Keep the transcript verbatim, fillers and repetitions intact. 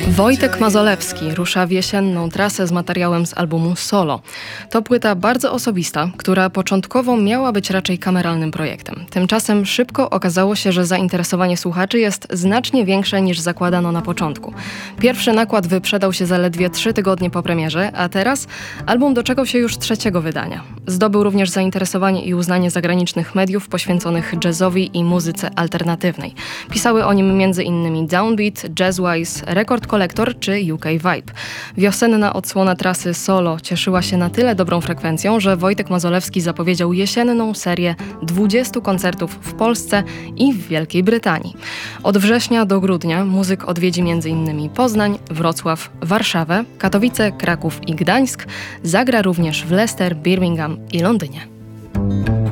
Wojtek Mazolewski rusza w jesienną trasę z materiałem z albumu Solo. To płyta bardzo osobista, która początkowo miała być raczej kameralnym projektem. Tymczasem szybko okazało się, że zainteresowanie słuchaczy jest znacznie większe niż zakładano na początku. Pierwszy nakład wyprzedał się zaledwie trzy tygodnie po premierze, a teraz album doczekał się już trzeciego wydania. Zdobył również zainteresowanie i uznanie zagranicznych mediów poświęconych jazzowi i muzyce alternatywnej. Pisały o nim między innymi Downbeat, Jazzwise, Record Collector czy U K Vibe. Wiosenna odsłona trasy Solo cieszyła się na tyle dobrą frekwencją, że Wojtek Mazolewski zapowiedział jesienną serię dwudziestu koncertów w Polsce i w Wielkiej Brytanii. Od września do grudnia muzyk odwiedzi między innymi Poznań, Wrocław, Warszawę, Katowice, Kraków i Gdańsk. Zagra również w Leicester, Birmingham i Londynie.